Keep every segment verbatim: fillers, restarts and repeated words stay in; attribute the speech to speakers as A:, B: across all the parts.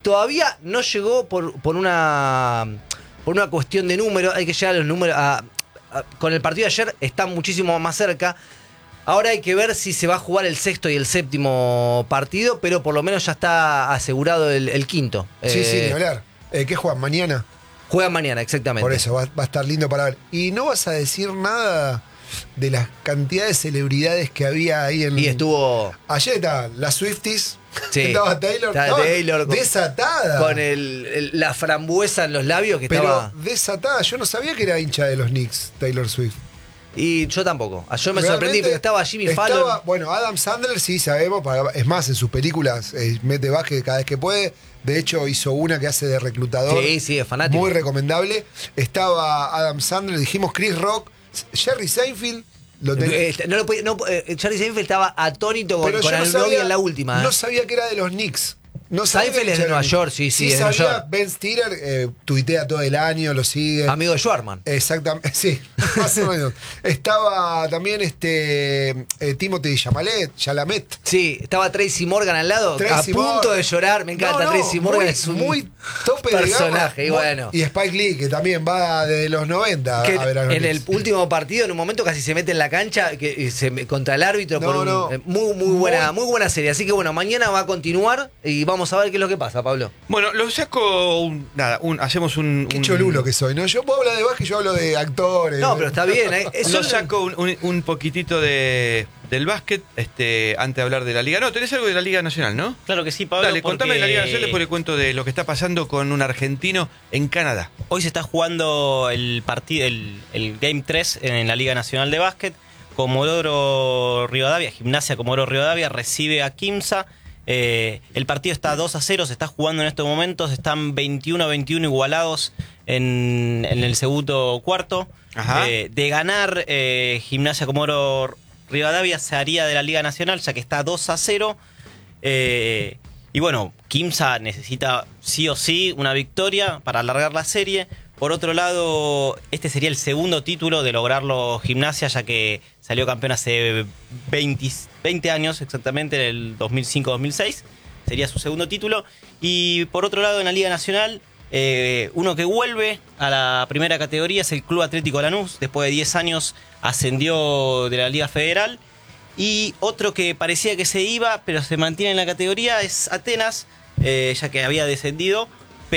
A: todavía no llegó por, por una por una cuestión de número. Hay que llegar a los números. A, a, con el partido de ayer está muchísimo más cerca. Ahora hay que ver si se va a jugar el sexto y el séptimo partido, pero por lo menos ya está asegurado el, el quinto.
B: Sí,
A: eh,
B: sí, ni hablar. Eh, ¿Qué juegan mañana?
A: Juegan mañana, exactamente.
B: Por eso, va, va a estar lindo para ver. Y no vas a decir nada de las cantidades de celebridades que había ahí en...
A: Y estuvo...
B: Ayer estaban las Swifties.
A: Sí.
B: Estaba Taylor.
A: Estaba
B: Estaba
A: Taylor con-
B: desatada.
A: Con el, el- la frambuesa en los labios que
B: Pero
A: estaba...
B: desatada. Yo no sabía que era hincha de los Knicks, Taylor Swift.
A: Y yo tampoco. Yo me
B: Realmente
A: sorprendí porque estaba Jimmy
B: estaba-
A: Fallon.
B: Bueno, Adam Sandler sí sabemos, para- es más, en sus películas eh, mete básquet cada vez que puede. De hecho, hizo una que hace de reclutador.
A: Sí, sí, es fanático.
B: Muy recomendable. Estaba Adam Sandler, dijimos Chris Rock, Jerry Seinfeld. Lo ten-
A: Eh, no lo podía- no, eh, Charlie Seinfeld estaba atónito con,
B: Pero
A: con
B: yo no
A: el novio
B: sabía,
A: en la última. ¿eh?
B: no sabía que era de los Knicks. No sabía
A: Seinfeld
B: que
A: es de
B: era
A: Nueva
B: los
A: York,
B: Knicks.
A: sí, sí,
B: Sí,
A: es de Nueva
B: sabía,
A: York.
B: Ben Stiller eh, tuitea todo el año, lo sigue.
A: Amigo de Schwarman.
B: Exactamente, sí, más o menos. Estaba también este eh, Timothy Chalamet, Chalamet.
A: Sí, estaba Tracy Morgan al lado,
B: Tracy
A: a punto
B: Morgan.
A: de llorar. Me encanta,
B: No, no,
A: Tracy Morgan
B: muy,
A: es un
B: muy tope de
A: personaje. Y
B: gama, muy-
A: bueno,
B: Y Spike Lee, que también va desde los noventa
A: que
B: a ver a los
A: en el
B: Knicks.
A: último partido, en un momento casi se mete en la cancha que, y se, contra el árbitro.
B: No,
A: por un-
B: no.
A: eh, muy, muy, buena,
B: Muy-
A: muy buena serie. Así que bueno, mañana va a continuar y vamos a ver qué es lo que pasa, Pablo.
C: Bueno, lo saco. Un, nada, un, hacemos un.
B: Qué
C: un-
B: cholulo que soy, ¿no? Yo puedo hablar de básquet, yo hablo de actores.
A: No, pero está bien. ¿eh? Eso
C: Lo
A: es-
C: saco un, un- un poquitito de, del básquet este, antes de hablar de la Liga. No, tenés algo de la Liga Nacional, ¿no?
D: Claro que sí, Pablo.
C: Dale, contame de la Liga Nacional,
D: porque
C: después le cuento de lo que está pasando con un argentino en Canadá.
D: hoy se está jugando el partido, el, el Game tres en la Liga Nacional de Básquet. Comodoro Rivadavia, Gimnasia Comodoro Rivadavia recibe a Quimsa. Eh, el partido está dos a cero, se está jugando en estos momentos, están veintiuno a veintiuno igualados en, en el segundo cuarto.
C: Ajá.
D: Eh, de ganar eh, Gimnasia Comodoro Rivadavia se haría de la Liga Nacional, ya que está dos a cero. Eh, y bueno, Quimsa necesita sí o sí una victoria para alargar la serie. Por otro lado, este sería el segundo título de lograrlo Gimnasia, ya que salió campeón hace veinte, veinte años exactamente, en el dos mil cinco dos mil seis. Sería su segundo título. Y por otro lado, en la Liga Nacional, eh, uno que vuelve a la primera categoría es el Club Atlético Lanús. Después de diez años ascendió de la Liga Federal. Y otro que parecía que se iba, pero se mantiene en la categoría, es Atenas, eh, ya que había descendido,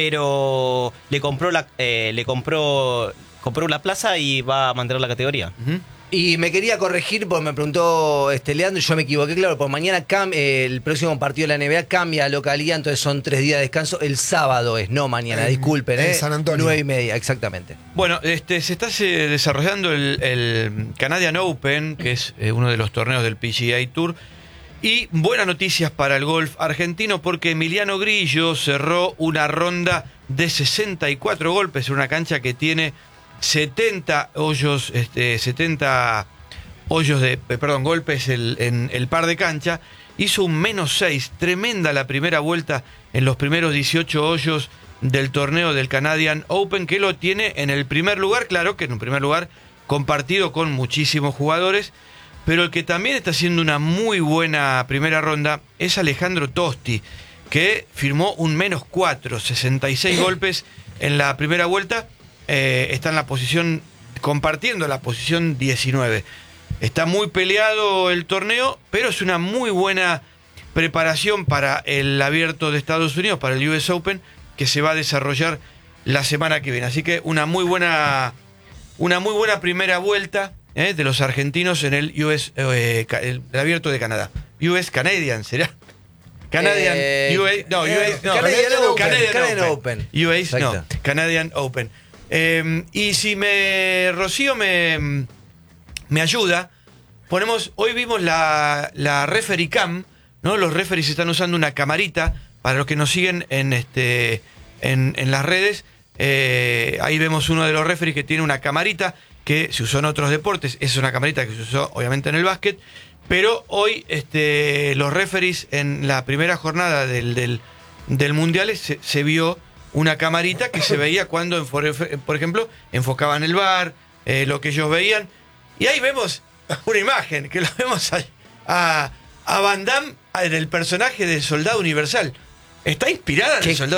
D: pero le compró la eh, le compró compró la plaza y va a mantener la categoría.
C: Ujú.
A: Y me quería corregir porque me preguntó este Leandro y yo me equivoqué, claro, porque mañana cam- eh, el próximo partido de la N B A cambia localidad, entonces son tres días de descanso. El sábado es, no mañana,
B: En-
A: disculpen,
B: en
A: ¿eh?
B: San Antonio.
A: Nueve y media, exactamente.
C: Bueno, este, se está eh, desarrollando el, el Canadian Open, que es eh, uno de los torneos del P G A Tour. Y buenas noticias para el golf argentino, porque Emiliano Grillo cerró una ronda de sesenta y cuatro golpes en una cancha que tiene setenta hoyos, este, setenta hoyos de, eh, perdón, golpes el- en el par de cancha. Hizo un menos seis, tremenda la primera vuelta en los primeros dieciocho hoyos del torneo del Canadian Open, que lo tiene en el primer lugar, claro que en un primer lugar compartido con muchísimos jugadores, pero el que también está haciendo una muy buena primera ronda es Alejandro Tosti, que firmó un menos cuatro, sesenta y seis golpes en la primera vuelta. Eh, está en la posición, compartiendo la posición diecinueve. Está muy peleado el torneo, pero es una muy buena preparación para el abierto de Estados Unidos, para el U S Open, que se va a desarrollar la semana que viene. Así que una muy buena, una muy buena primera vuelta eh, de los argentinos en el U S, eh, el, el abierto de Canadá. U S Canadian, ¿será? Canadian,
A: Eh,
C: U S, no, U S, no,
A: Canadian Open,
C: Canadian
A: Canadian
C: Open.
A: Open.
C: U S, no,
A: Exacto.
C: Canadian Open. Eh, y si me, Rocío me, me ayuda, ponemos, hoy vimos la, la referee cam, ¿no? Los referees están usando una camarita, para los que nos siguen en, este, en, en las redes, eh, ahí vemos uno de los referees que tiene una camarita, que se usó en otros deportes, es una camarita que se usó obviamente en el básquet, pero hoy este, los referees en la primera jornada del, del, del Mundial se, se vio una camarita que se veía cuando, por ejemplo, enfocaban el V A R, eh, lo que ellos veían. Y ahí vemos una imagen, que lo vemos a, a, a Van Damme en el personaje del Soldado Universal. Está inspirada en el
A: ¿Qué-
C: Soldado